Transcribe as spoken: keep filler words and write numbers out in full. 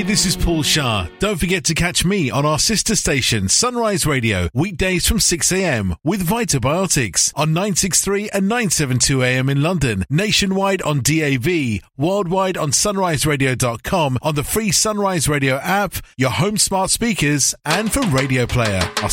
this is Paul Shah. Don't forget to catch me on our sister station, Sunrise Radio, weekdays from six a.m. with Vitobiotics on nine sixty-three and nine seventy-two a m in London, nationwide on D A B, worldwide on sunrise radio dot com, on the free Sunrise Radio app, your home smart speakers, and for Radio Player. I'll